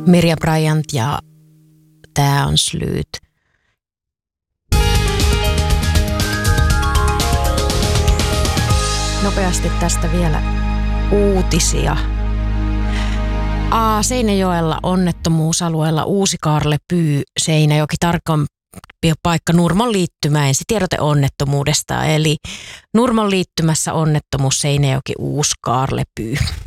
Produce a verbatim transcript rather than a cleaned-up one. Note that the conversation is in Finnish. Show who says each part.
Speaker 1: Mirja Bryant ja tää on Slyyt. Nopeasti tästä vielä uutisia. A, Seinäjoella onnettomuusalueella Uusi-Kaarlepyy, Seinäjoki, tarkkaan paikka Nurmon liittymä, ensitiedote onnettomuudesta. Eli Nurmon liittymässä onnettomuus Seinäjoki, Uusi-Kaarlepyy.